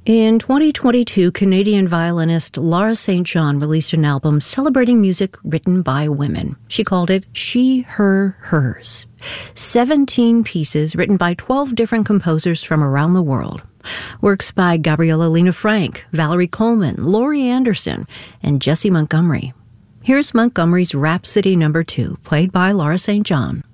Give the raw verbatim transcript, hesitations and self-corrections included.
In twenty twenty-two, Canadian violinist Laura Saint John released an album celebrating music written by women. She called it She, Her, Hers. seventeen pieces written by twelve different composers from around the world. Works by Gabriella Lena Frank, Valerie Coleman, Laurie Anderson, and Jessie Montgomery. Here's Montgomery's Rhapsody Number Two, played by Laura Saint John.